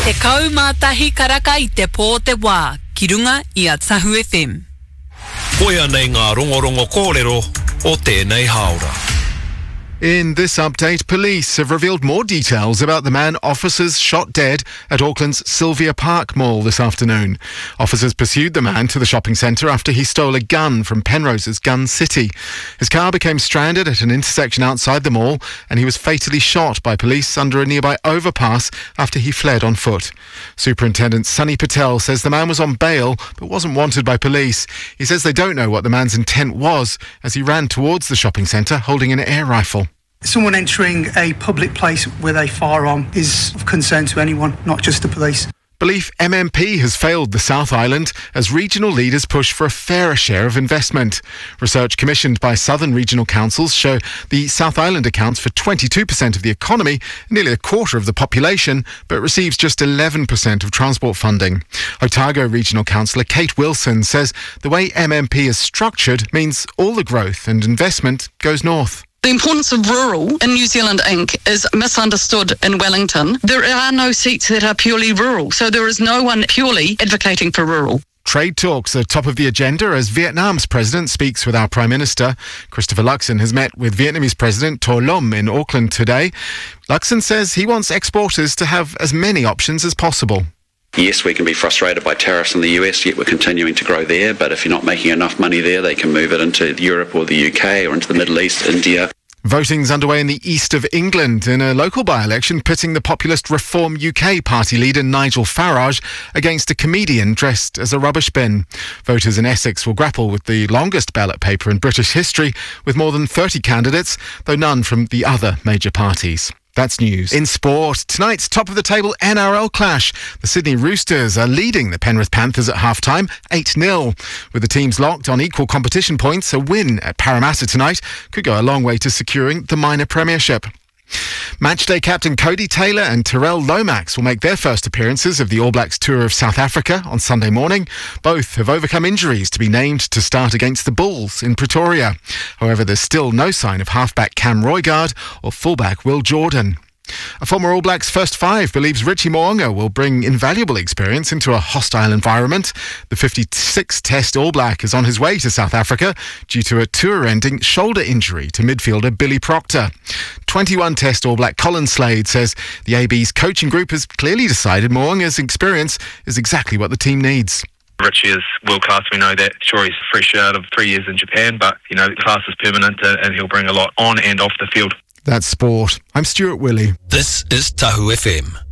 Te kaumātahi karaka I te pō te wā, ki runga I a Tahu FM. Koia nei ngā rongorongo kōrero o tēnei haora. In this update, police have revealed more details about the man officers shot dead at Auckland's Sylvia Park Mall this afternoon. Officers pursued the man to the shopping centre after he stole a gun from Penrose's Gun City. His car became stranded at an intersection outside the mall and he was fatally shot by police under a nearby overpass after he fled on foot. Superintendent Sunny Patel says the man was on bail but wasn't wanted by police. He says they don't know what the man's intent was as he ran towards the shopping centre holding an air rifle. Someone entering a public place with a firearm is of concern to anyone, not just the police. Belief MMP has failed the South Island as regional leaders push for a fairer share of investment. Research commissioned by Southern regional councils show the South Island accounts for 22% of the economy, nearly a quarter of the population, but receives just 11% of transport funding. Otago Regional Councillor Kate Wilson says the way MMP is structured means all the growth and investment goes north. The importance of rural in New Zealand Inc. is misunderstood in Wellington. There are no seats that are purely rural, so there is no one purely advocating for rural. Trade talks are top of the agenda as Vietnam's president speaks with our Prime Minister. Christopher Luxon has met with Vietnamese President To Lom in Auckland today. Luxon says he wants exporters to have as many options as possible. Yes, we can be frustrated by tariffs in the US, yet we're continuing to grow there. But if you're not making enough money there, they can move it into Europe or the UK or into the Middle East, India. Voting's underway in the east of England in a local by-election pitting the populist Reform UK party leader Nigel Farage against a comedian dressed as a rubbish bin. Voters in Essex will grapple with the longest ballot paper in British history with more than 30 candidates, though none from the other major parties. That's news. In sport, tonight's top-of-the-table NRL clash. The Sydney Roosters are leading the Penrith Panthers at half-time, 8-0. With the teams locked on equal competition points, a win at Parramatta tonight could go a long way to securing the minor premiership. Matchday captain Cody Taylor and Terrell Lomax will make their first appearances of the All Blacks tour of South Africa on Sunday morning. Both have overcome injuries to be named to start against the Bulls in Pretoria. However, there's still no sign of halfback Cam Roigard or fullback Will Jordan. A former All Blacks first five believes Richie Mo'unga will bring invaluable experience into a hostile environment. The 56th-test All Black is on his way to South Africa due to a tour-ending shoulder injury to midfielder Billy Proctor. 21-test All Black Colin Slade says the AB's coaching group has clearly decided Mo'unga's experience is exactly what the team needs. Richie is world class, we know that. Sure, he's fresh out of 3 years in Japan, but, the class is permanent and he'll bring a lot on and off the field. That's sport. I'm Stuart Willey. This is Tahu FM.